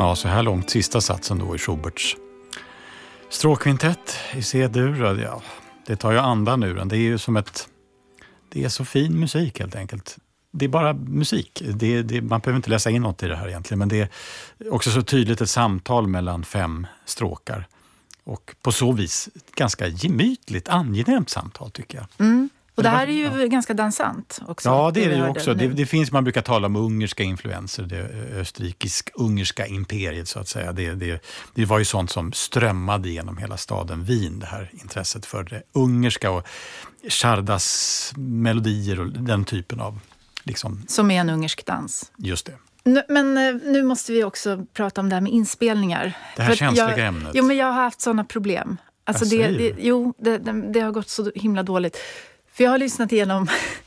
Ja, så här långt sista satsen då i Schuberts stråkkvintett i C-dur. Ja, det tar ju andan ur den. Det är ju som det är så fin musik helt enkelt. Det är bara musik. Man behöver inte läsa in något i det här egentligen. Men det är också så tydligt ett samtal mellan 5 stråkar. Och på så vis ett ganska gemytligt, angenämt samtal tycker jag. Mm. Och det här är ju ganska dansant också. Ja, det är det ju också. Det finns, man brukar tala om ungerska influenser, det österrikisk-ungerska imperiet så att säga. Det var ju sånt som strömmade genom hela staden Wien, det här intresset för det ungerska och Chardas melodier och den typen av liksom. Som är en ungersk dans. Just det. Men nu måste vi också prata om det här med inspelningar. Det här känsliga ämnet. Jo, men jag har haft sådana problem. Alltså det har gått så himla dåligt. För jag har lyssnat igenom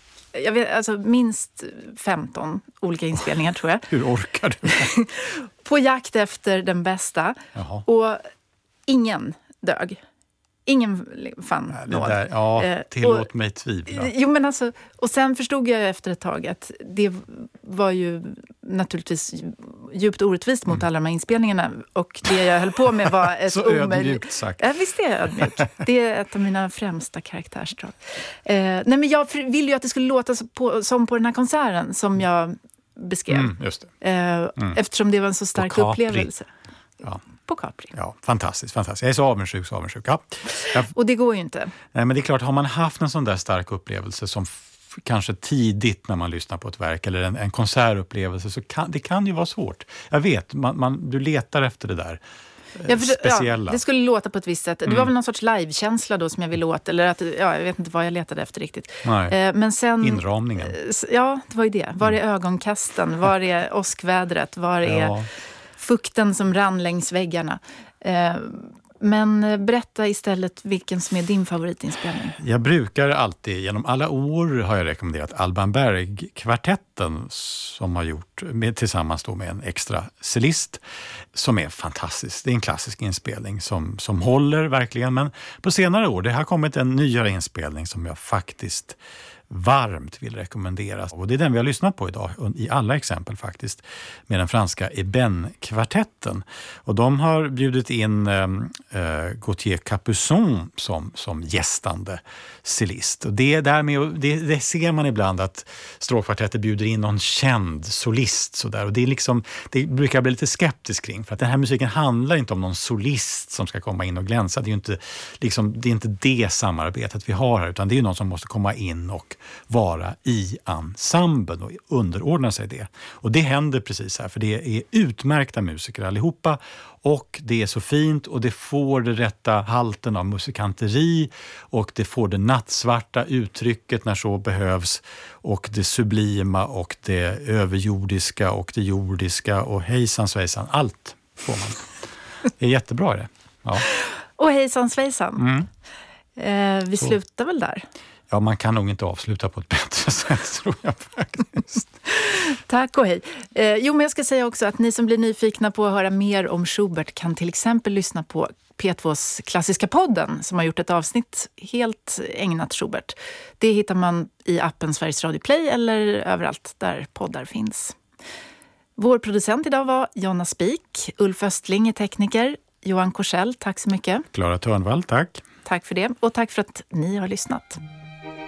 minst 15 olika inspelningar tror jag. Hur orkar du? På jakt efter den bästa. Jaha. Och ingen dög. Ingen fann nåd. Tillåt mig tvivla. Jo, men alltså, och sen förstod jag efter ett tag att det var ju naturligtvis djupt orättvist mot alla de här inspelningarna. Och det jag höll på med var ett så ödmjukt sagt. Ja, visst är jag ödmjuk. Det är ett av mina främsta karaktärsdrag. Nej, men jag ville ju att det skulle låta som på den här konserten som jag beskrev. Just det. Eftersom det var en så stark upplevelse. Ja. På Capri. Ja, fantastiskt. Jag är så avundsjuk. Ja. Och det går ju inte. Nej, men det är klart, har man haft en sån där stark upplevelse som kanske tidigt när man lyssnar på ett verk eller en konsertupplevelse så kan ju vara svårt. Jag vet, du letar efter det där speciella. Ja, det skulle låta på ett visst sätt. Det var väl någon sorts livekänsla då som jag ville åt. Eller att, jag vet inte vad jag letade efter riktigt. Nej. Men sen, inramningen. Ja, det var ju det. Var är ögonkasten? Var är åskvädret? Var är fukten som rann längs väggarna? Men berätta istället vilken som är din favoritinspelning. Jag brukar alltid, genom alla år har jag rekommenderat Alban Berg-kvartetten som har gjort tillsammans då med en extra cellist som är fantastisk. Det är en klassisk inspelning som håller verkligen, men på senare år det har kommit en nyare inspelning som jag faktiskt varmt vill rekommenderas. Och det är den vi har lyssnat på idag i alla exempel faktiskt med den franska Eben-kvartetten. Och de har bjudit in Gauthier Capuçon som gästande cellist. Och det ser man ibland att stråkkvartetter bjuder in någon känd solist sådär. Och det brukar jag bli lite skeptisk kring för att den här musiken handlar inte om någon solist som ska komma in och glänsa. Det är inte det samarbetet vi har här utan det är någon som måste komma in och vara i ensemblen och underordna sig det. Och det händer precis här för det är utmärkta musiker allihopa och det är så fint och det får det rätta halten av musikanteri och det får det nattsvarta uttrycket när så behövs och det sublima och det överjordiska och det jordiska och hejsan svejsan, allt får man. Det är jättebra det. Ja. Och hejsan svejsan. Vi slutar väl där. Ja, man kan nog inte avsluta på ett bättre sätt tror jag faktiskt. Tack och hej. Men jag ska säga också att ni som blir nyfikna på att höra mer om Schubert kan till exempel lyssna på P2s klassiska podden som har gjort ett avsnitt helt ägnat Schubert. Det hittar man i appen Sveriges Radio Play eller överallt där poddar finns. Vår producent idag var Jonna Spik, Ulf Östling är tekniker, Johan Korsell, tack så mycket. Klara Törnvall, tack. Tack för det och tack för att ni har lyssnat.